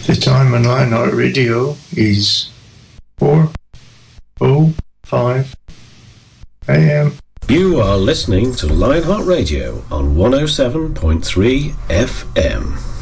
The time on Lionheart Radio is 4:05 a.m. You are listening to Lionheart Radio on 107.3 FM.